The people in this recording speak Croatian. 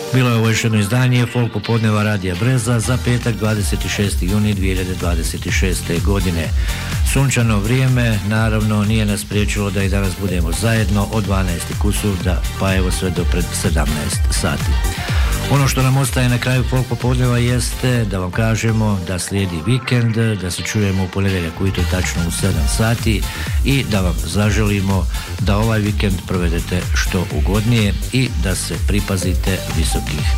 Bilo je ovo još jedno izdanje Folk popodneva Radija Breza za petak 26. juni 2026. godine. Sunčano vrijeme naravno nije nas priječilo da i danas budemo zajedno od 12. kusurda pa evo sve do pred 17 sati. Ono što nam ostaje na kraju Folk popodneva jeste da vam kažemo da slijedi vikend, da se čujemo u ponedjeljak ujutro tačno u 7 sati i da vam zaželimo da ovaj vikend provedete što ugodnije i da se pripazite visokih